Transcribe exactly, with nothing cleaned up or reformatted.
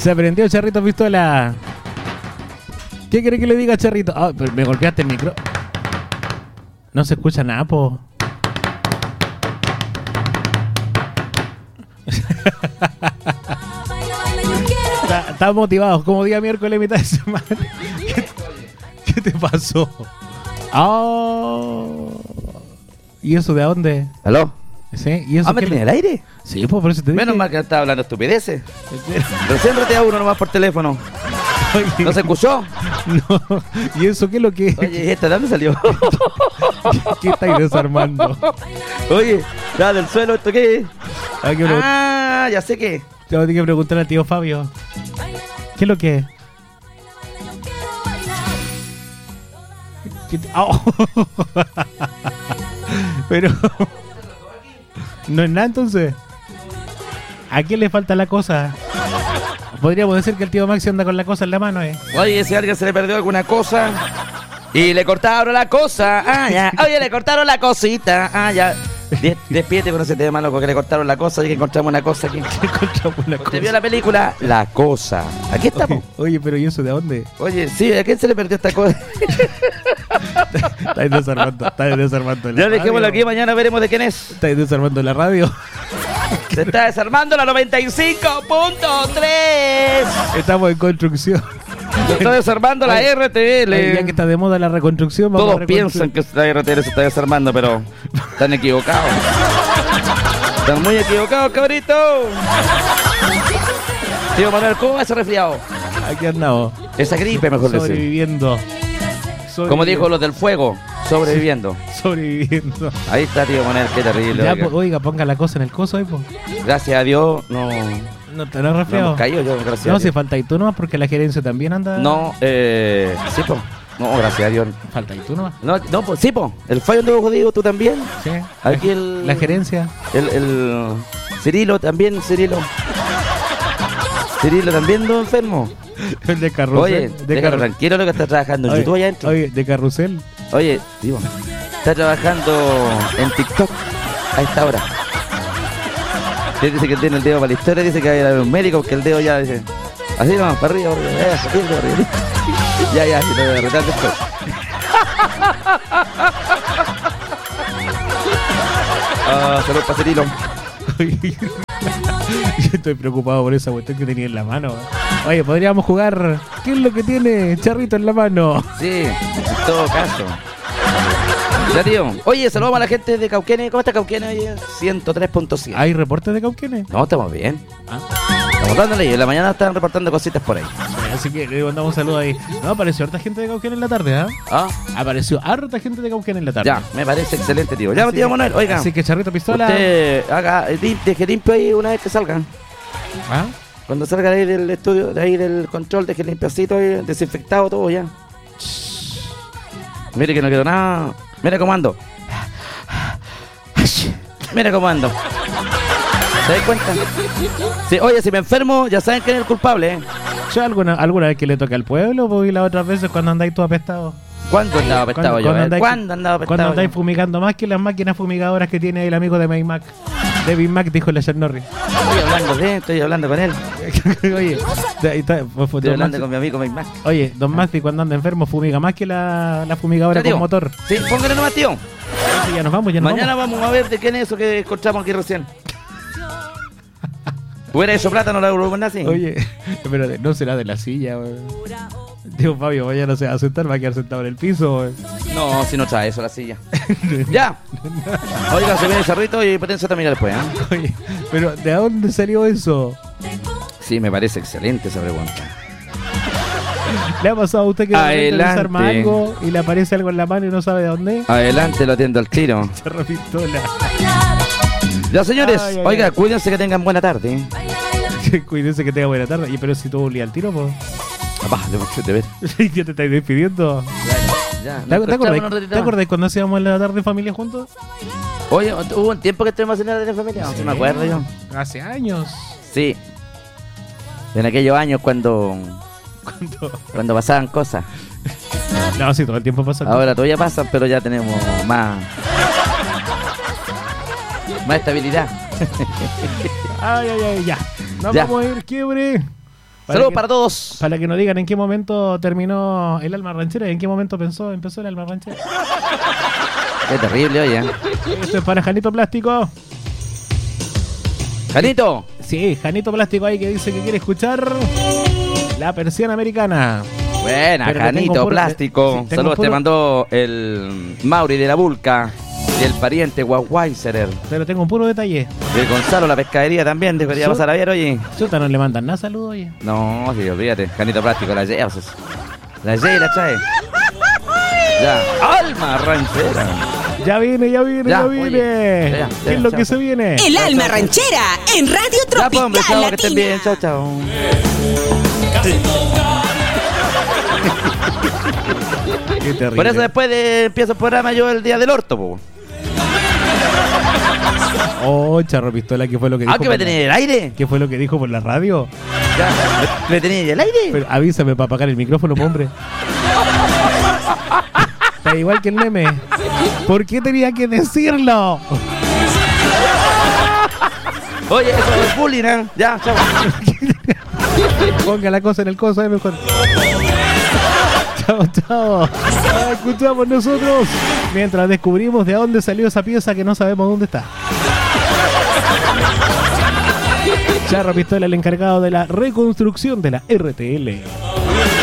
Se aprendió Charrito Pistola. ¿Qué quiere que le diga, Charrito? Ah, pero me golpeaste el micro. No se escucha nada, po. Está, está motivado, como día miércoles, mitad de semana. ¿Qué, qué te pasó? Oh. ¿Y eso de dónde? ¿Aló? ¿Sí? ¿Y eso ¿Ah, me qué tenía le- el aire? Sí, pues por eso te dije. Menos mal que no estaba hablando estupideces. Recién retea uno nomás por teléfono. Oye, ¿No se escuchó? no. ¿Y eso qué es lo que? Oye, ¿y esta de dónde salió? ¿Qué estáis desarmando? Oye, ya del suelo, ¿esto qué es? Hay que, pregun- Ah, ya sé qué. tengo que preguntar al tío Fabio. ¿Qué es lo que es? ¿Qué te- ¡Oh! Pero no es nada entonces. ¿A quién le falta la cosa? Podríamos decir que el tío Maxi anda con la cosa en la mano, ¿eh? Oye, si a alguien se le perdió alguna cosa y le cortaron la cosa, ah, ya. Oye, le cortaron la cosita, ah, ya. Des- Despídete con ese tema, loco, que le cortaron la cosa y que encontramos una cosa aquí. Encontramos una ¿Usted cosa. vio la película? La cosa. Aquí estamos. Oye, oye, pero ¿y eso de dónde? Oye, sí, ¿a quién se le perdió esta cosa? Estáis desarmando, estáis desarmando la Ya radio. dejémoslo aquí, mañana veremos de quién es. Estáis desarmando la radio. Se está desarmando la noventa y cinco punto tres. Estamos en construcción. Se está desarmando la R T L. Oye, ya que está de moda la reconstrucción, vamos Todos a reconstruir. piensan que la R T L se está desarmando, pero están equivocados. Están muy equivocados, cabrito. Tío Manuel, ¿cómo va ese resfriado? Aquí andamos. Esa gripe, mejor decir. Sobreviviendo. Como dijo los del fuego, sobreviviendo. Sobreviviendo. Ahí está, tío Manuel, qué terrible. Ya, oiga. po, oiga, ponga la cosa en el coso ahí, po. Gracias a Dios, no, No te lo no resfriado. hemos caído yo, gracias No, a si Dios. falta y tú nomás, porque la gerencia también anda. No, eh, sí, po. No, gracias a Dios. Falta y tú nomás. No, no, pues sí, po. El fallo anduvo jodido, tú también. Sí. Aquí la, el- la gerencia. El, el Cirilo también, Cirilo. Cirilo también ando enfermo. El de carrusel. Oye, de déjalo carru- tranquilo lo que está trabajando en Oye, YouTube allá adentro. Oye, de carrusel. Oye, digo, está trabajando en TikTok a esta hora. Él dice que tiene el dedo para la historia, dice que va a ir a ver un médico, porque el dedo ya dice, así nomás, para arriba, para arriba, eso, arriba, para arriba. Ya, ya, si lo voy a retar después. Ah, salud para Cirilo. Oye, yo estoy preocupado por esa cuestión que tenía en la mano. Oye, podríamos jugar. ¿Qué es lo que tiene Charrito en la mano? Sí, en todo caso. Ya, tío. Oye, saludamos a la gente de Cauquenes. ¿Cómo está Cauquenes? Oye, ciento tres punto siete. ¿Hay reportes de Cauquenes? No, estamos bien. Ah, Estamos dándole. En la mañana están reportando cositas por ahí. así que le mandamos un saludo ahí. No, apareció harta gente de Cauquenes en la tarde, ¿ah? Ah, Apareció harta gente de Cauquenes en la tarde. ya, me parece excelente, tío. Ya, Así tío que- Manuel, oiga. Así que Charrito Pistola. Usted haga, eh, lim- deje limpio ahí una vez que salgan. ¿Ah? Cuando salga de ahí del estudio, de ahí del control, deje limpiacito ahí, desinfectado todo ya. Mire que no quedó nada. Mira cómo ando. Mira cómo ando. ¿Se dan cuenta? Sí, oye, si me enfermo, ya saben quién es el culpable, ¿eh? ¿Yo alguna, alguna vez que le toca al pueblo? Pues, y las otras veces cuando andáis todo apestado. ¿Cuándo andaba apestado Cuando- yo? cuando eh? andáis- ¿Cuándo andaba apestado Cuando andáis yo? fumigando más que las máquinas fumigadoras que tiene el amigo de Maymac. De Big Mac, dijo la Sean Norris. Estoy hablando de él, estoy hablando con él. Oye, ahí está, pues, Estoy don hablando Maxi- con mi amigo Mike Mac. Oye, Don Maxi cuando anda enfermo fumiga más que la, la fumigadora Ya, tío. con motor. Sí, póngale nomás, tío. Así ya nos vamos, ya nos Mañana vamos. vamos a ver de quién es eso que encontramos aquí recién. ¿Fuera eso plátano la Uruguay así? Oye, pero de- no será de la silla, weón. Tío Fabio, mañana se va a sentar, va a quedar sentado en el piso, weón. No, si no trae eso la silla. ¡Ya! Oiga, se viene el charrito y potencia también después, ¿eh? Oye, pero ¿de dónde salió eso? Sí, me parece excelente esa pregunta. ¿Le ha pasado a usted que de repente Adelante. desarma algo y le aparece algo en la mano y no sabe de dónde? Adelante, lo atiendo al tiro. Charro Pistola. Ya, señores, Ay, ay, oiga, ay. cuídense que tengan buena tarde. Cuídense que tenga buena tarde. Y pero si tú al tiro, pues. Papá, de, de ver. Ya te estáis despidiendo. Ya, ¿Te, nos te acordás, escuchamos un ratito ¿Te más. acordás cuando hacíamos la tarde en familia juntos? Oye, hubo un tiempo que estuvimos en la de la familia. No, Sí. sí me acuerdo yo. Hace años. Sí. En aquellos años cuando, Cuando... cuando pasaban cosas. No, sí, todo el tiempo pasa. Ahora todavía pasan, pero ya tenemos más. Más estabilidad. Ay, ay, ay, ya. Nos Ya. vamos a ir, quiebre. Saludos que, para todos. Para que nos digan en qué momento terminó el alma ranchera y en qué momento pensó, empezó el alma ranchera. Qué terrible, oye. Esto es para Janito Plástico. Janito. Sí, Janito Plástico ahí que dice que quiere escuchar La Persiana Americana. Buena, Pero Janito puro, Plástico. sí, Saludos, puro, te mandó el Mauri de la Vulca y el pariente Guaguayserer. Pero tengo un puro detalle. De Gonzalo, la pescadería también. Debería Su- pasar a ver, oye. Chuta, no le mandan nada, saludos, oye. No, sí, olvídate. Janito Plástico, la lleva. pues. La lleva y la trae. Ya. Alma ranchera. Ya viene, ya viene, ya, Ya, viene. oye. Ya, ya, ¿Qué es lo chao. que se viene? El alma ranchera en Radio Ya, pues, Tropical hombre, chao, que estén Latina. bien. Chao, chao. Qué terrible. Por eso después de empiezo el programa yo el día del orto, po. Oh, Charro Pistola, ¿qué fue lo que dijo? Ah, que me por la- tenía en el aire. ¿Qué fue lo que dijo por la radio? Ya, me, me tenía en el aire. Pero avísame para apagar el micrófono, po, hombre. Está igual que el meme. ¿Por qué tenía que decirlo? Oye, eso es bullying, ¿eh? Ya, chao. Ponga la cosa en el coso, es mejor. Chao, chao. La escuchamos nosotros mientras descubrimos de dónde salió esa pieza que no sabemos dónde está. Charro Pistola, el encargado de la reconstrucción de la R T L.